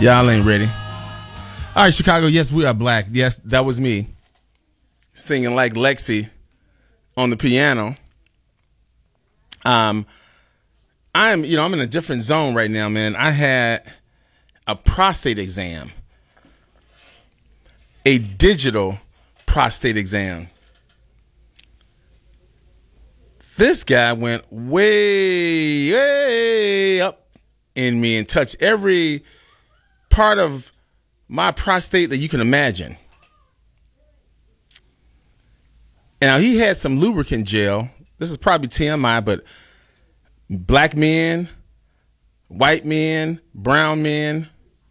Y'all ain't ready. All right, Chicago, yes, we are black. Yes, that was me singing like Lexi on the piano. I'm in a different zone right now, man. I had a prostate exam, a digital prostate exam. This guy went way up in me and touched every part of my prostate that you can imagine. Now, he had some lubricant gel. This is probably TMI, but black men, white men, brown men,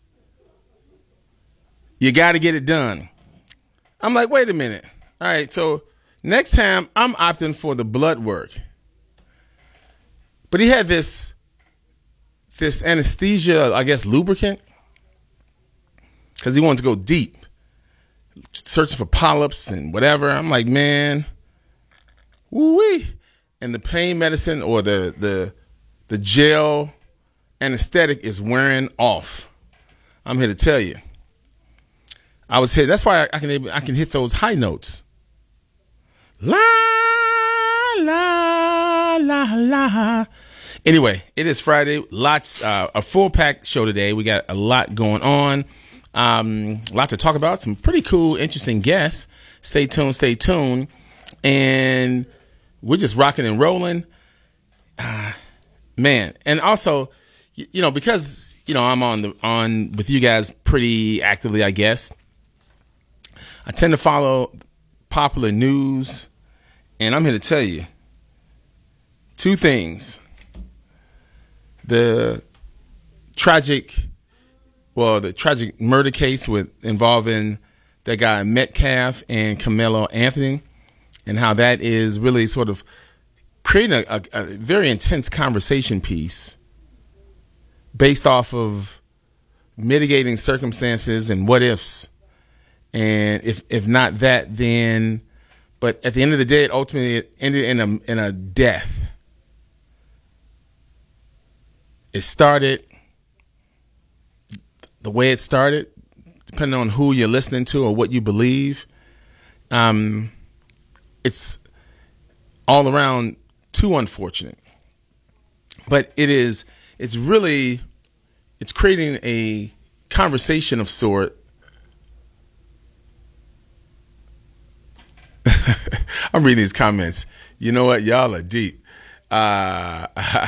you got to get it done. I'm like, wait a minute. All right, so next time I'm opting for the blood work. But he had this anesthesia, I guess, lubricant, because he wanted to go deep, searching for polyps and whatever. I'm like, man, woo-wee. And the pain medicine or the gel anesthetic is wearing off. I'm here to tell you. I was hit. That's why I can hit those high notes. La la la la. Anyway, it is Friday. A full packed show today. We got a lot going on. Lot to talk about. Some pretty cool, interesting guests. Stay tuned. And we're just rocking and rolling. Man. And also, because, I'm on with you guys pretty actively, I guess. I tend to follow popular news, and I'm here to tell you two things. The tragic murder case involving that guy Metcalf and Carmelo Anthony, and how that is really sort of creating a very intense conversation piece based off of mitigating circumstances and what ifs. And if not that, then, but at the end of the day, it ultimately ended in a death. It started the way it started, depending on who you're listening to or what you believe. It's all around too unfortunate, but it's creating a conversation of sort. I'm reading these comments. You know what? Y'all are deep. Oh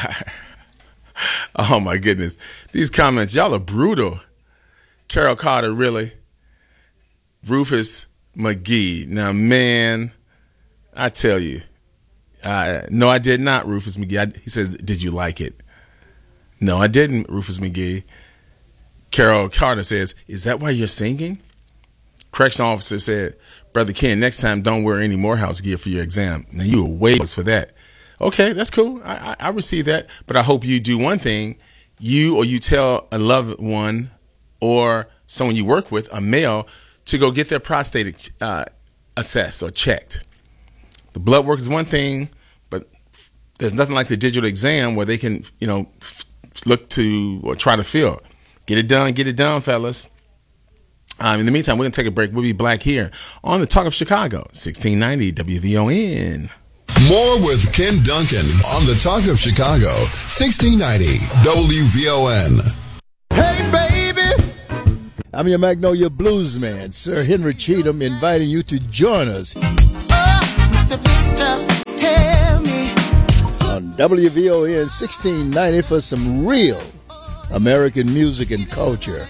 my goodness. These comments, y'all are brutal. Carol Carter, really? Rufus McGee. Now, man, I tell you. No, I did not, Rufus McGee. He says, did you like it? No, I didn't, Rufus McGee. Carol Carter says, is that why you're singing? Correctional officer said, Brother Ken, next time don't wear any Morehouse gear for your exam. Now, you were way for that. Okay, that's cool. I receive that. But I hope you do one thing. You tell a loved one or someone you work with, a male, to go get their prostate assessed or checked. The blood work is one thing, but there's nothing like the digital exam where they can, look to or try to feel. Get it done, fellas. In the meantime, we're going to take a break. We'll be back here on the Talk of Chicago, 1690 WVON. More with Ken Duncan on the Talk of Chicago, 1690 WVON. Hey, baby! I'm your Magnolia Blues man, Sir Henry Cheatham, inviting you to join us Mr. Big Stuff, tell me. on WVON 1690 for some real American music and culture.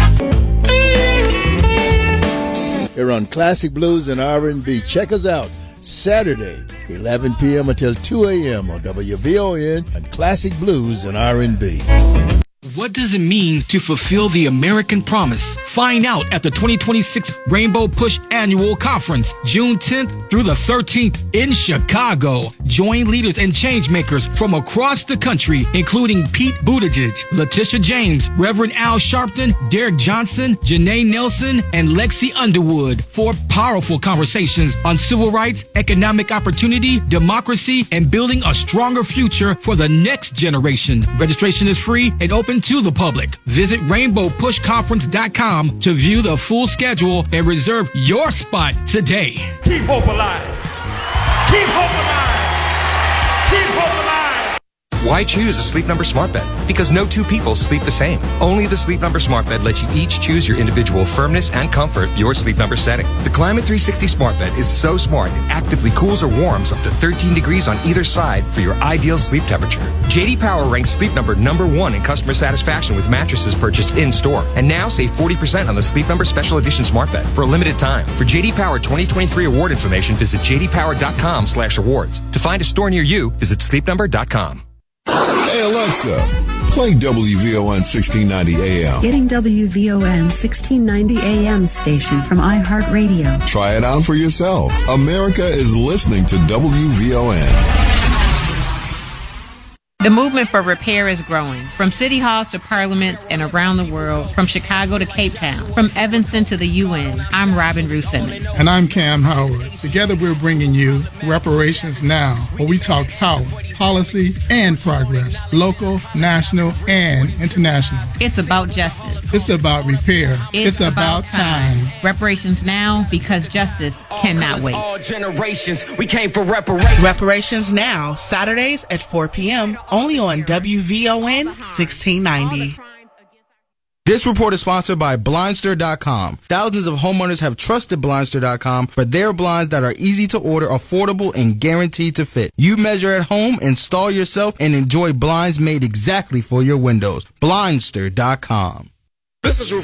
Here on Classic Blues and R&B. Check us out Saturday, 11 p.m. until 2 a.m. on WVON and Classic Blues and R&B. What does it mean to fulfill the American promise? Find out at the 2026 Rainbow Push Annual Conference, June 10th through the 13th in Chicago. Join leaders and change makers from across the country, including Pete Buttigieg, Letitia James, Reverend Al Sharpton, Derek Johnson, Janae Nelson, and Lexi Underwood for powerful conversations on civil rights, economic opportunity, democracy, and building a stronger future for the next generation. Registration is free and open open to the public. Visit RainbowPushConference.com to view the full schedule and reserve your spot today. Keep hope alive. Keep hope alive. Keep hope alive. Why choose a Sleep Number smart bed? Because no two people sleep the same. Only the Sleep Number smart bed lets you each choose your individual firmness and comfort, your Sleep Number setting. The Climate 360 smart bed is so smart it actively cools or warms up to 13 degrees on either side for your ideal sleep temperature. JD Power ranks Sleep Number #1 in customer satisfaction with mattresses purchased in-store. And now save 40% on the Sleep Number Special Edition smart bed for a limited time. For JD Power 2023 award information, visit jdpower.com/awards. To find a store near you, visit sleepnumber.com. Hey Alexa, play WVON 1690 AM. Getting WVON 1690 AM station from iHeartRadio. Try it out for yourself. America is listening to WVON. The movement for repair is growing. From city halls to parliaments and around the world, from Chicago to Cape Town, from Evanston to the UN, I'm Robin Ruth Simmons. And I'm Cam Howard. Together we're bringing you Reparations Now, where we talk power, policy, and progress, local, national, and international. It's about justice. It's about repair. It's about time. Reparations Now, because justice cannot wait. All generations, we came for reparations. Reparations Now, Saturdays at 4 p.m. only on WVON 1690. This report is sponsored by Blindster.com. Thousands of homeowners have trusted Blindster.com for their blinds that are easy to order, affordable, and guaranteed to fit. You measure at home, install yourself, and enjoy blinds made exactly for your windows. Blindster.com. This is